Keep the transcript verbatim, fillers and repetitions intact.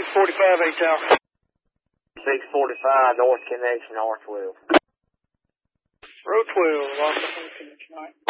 forty-five, eight Tower. six forty-five, North Connection, R twelve. Row twelve, Los Angeles Connection, all right.